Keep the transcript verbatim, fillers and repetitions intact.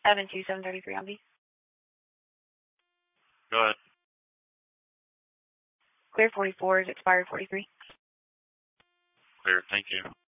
seven two seven thirty-three on B. Go ahead. Clear forty-four is expired forty-three. Clear, thank you.